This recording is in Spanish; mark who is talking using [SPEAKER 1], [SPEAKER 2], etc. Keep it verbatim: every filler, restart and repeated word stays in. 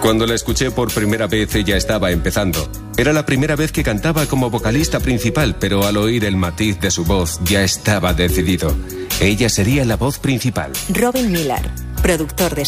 [SPEAKER 1] Cuando la escuché por primera vez, ella estaba empezando. Era la primera vez que cantaba como vocalista principal, pero al oír el matiz de su voz ya estaba decidido. Ella sería la voz principal.
[SPEAKER 2] Robin Millar, productor de